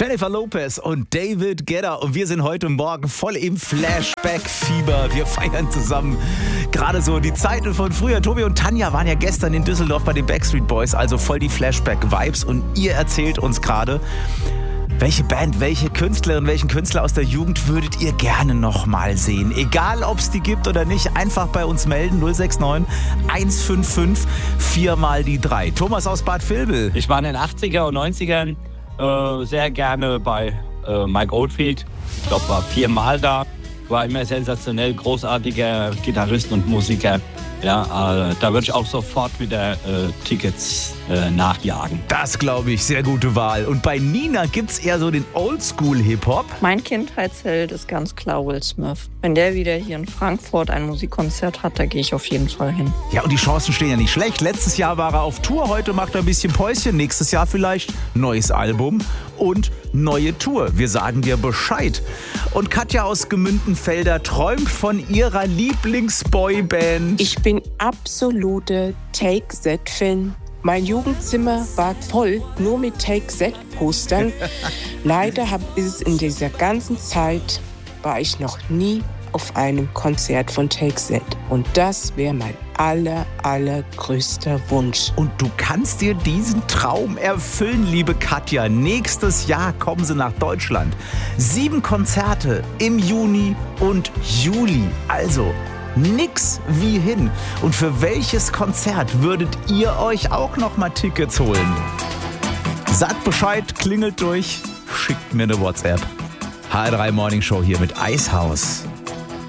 Jennifer Lopez und David Guetta und wir sind heute Morgen voll im Flashback-Fieber. Wir feiern zusammen gerade so die Zeiten von früher. Tobi und Tanja waren ja gestern in Düsseldorf bei den Backstreet Boys, also voll die Flashback-Vibes und ihr erzählt uns gerade, welche Band, welche Künstlerin, welchen Künstler aus der Jugend würdet ihr gerne nochmal sehen? Egal, ob es die gibt oder nicht, einfach bei uns melden. 069 155 4 mal die 3. Thomas aus Bad Vilbel. Ich war in den 80er und 90ern sehr gerne bei Mike Oldfield. Ich glaube, war 4 Mal da. War immer sensationell, großartiger Gitarrist und Musiker. Ja, da würde ich auch sofort wieder Tickets nachjagen. Das glaube ich, sehr gute Wahl. Und bei Nina gibt's eher so den Oldschool-Hip-Hop. Mein Kindheitsheld ist ganz klar Will Smith. Wenn der wieder hier in Frankfurt ein Musikkonzert hat, da gehe ich auf jeden Fall hin. Ja, und die Chancen stehen ja nicht schlecht. Letztes Jahr war er auf Tour, heute macht er ein bisschen Päuschen. Nächstes Jahr vielleicht neues Album und neue Tour. Wir sagen dir Bescheid. Und Katja aus Gemündenfelder träumt von ihrer Lieblingsboyband. Ich bin absolute Take-Z-Fan. Mein Jugendzimmer war voll nur mit Take-Z-Postern. Leider ist es in dieser ganzen Zeit, war ich noch nie auf einem Konzert von Take-Z. Und das wäre mein allergrößter Wunsch. Und du kannst dir diesen Traum erfüllen, liebe Katja. Nächstes Jahr kommen sie nach Deutschland. 7 Konzerte im Juni und Juli. Also nix wie hin. Und für welches Konzert würdet ihr euch auch noch mal Tickets holen? Sagt Bescheid, klingelt durch, schickt mir eine WhatsApp. HR3 Morning Show hier mit Eishaus.